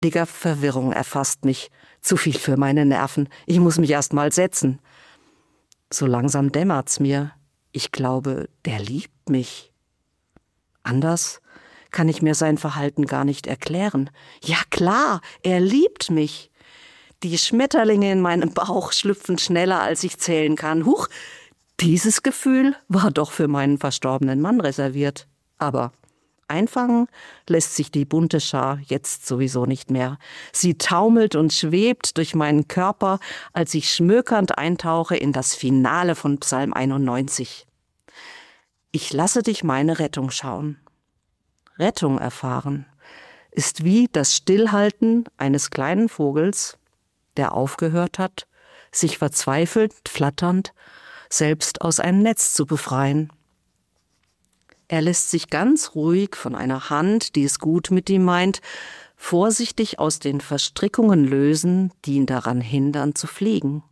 Verwirrung erfasst mich. Zu viel für meine Nerven. Ich muss mich erst mal setzen. So langsam dämmert's mir. Ich glaube, der liebt mich. Anders kann ich mir sein Verhalten gar nicht erklären. Ja klar, er liebt mich. Die Schmetterlinge in meinem Bauch schlüpfen schneller, als ich zählen kann. Huch, dieses Gefühl war doch für meinen verstorbenen Mann reserviert. Aber einfangen lässt sich die bunte Schar jetzt sowieso nicht mehr. Sie taumelt und schwebt durch meinen Körper, als ich schmökernd eintauche in das Finale von Psalm 91. Ich lasse dich meine Rettung schauen. Rettung erfahren ist wie das Stillhalten eines kleinen Vogels, der aufgehört hat, sich verzweifelt, flatternd, selbst aus einem Netz zu befreien. Er lässt sich ganz ruhig von einer Hand, die es gut mit ihm meint, vorsichtig aus den Verstrickungen lösen, die ihn daran hindern zu fliegen.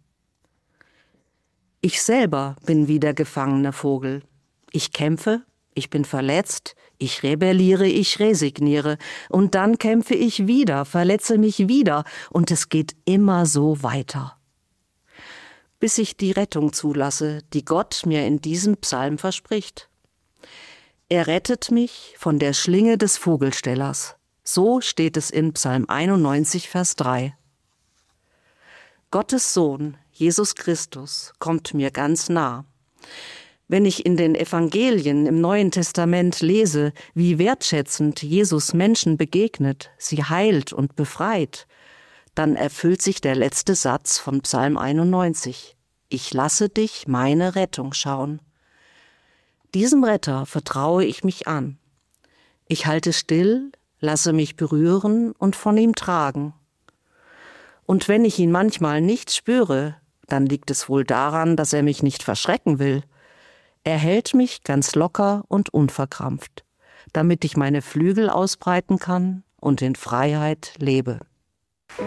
Ich selber bin wie der gefangene Vogel. Ich kämpfe, ich bin verletzt, ich rebelliere, ich resigniere und dann kämpfe ich wieder, verletze mich wieder und es geht immer so weiter. Bis ich die Rettung zulasse, die Gott mir in diesem Psalm verspricht. Er rettet mich von der Schlinge des Vogelstellers. So steht es in Psalm 91, Vers 3. Gottes Sohn, Jesus Christus, kommt mir ganz nah. Wenn ich in den Evangelien im Neuen Testament lese, wie wertschätzend Jesus Menschen begegnet, sie heilt und befreit, dann erfüllt sich der letzte Satz von Psalm 91. Ich lasse dich meine Rettung schauen. Diesem Retter vertraue ich mich an. Ich halte still, lasse mich berühren und von ihm tragen. Und wenn ich ihn manchmal nicht spüre, dann liegt es wohl daran, dass er mich nicht verschrecken will. Er hält mich ganz locker und unverkrampft, damit ich meine Flügel ausbreiten kann und in Freiheit lebe.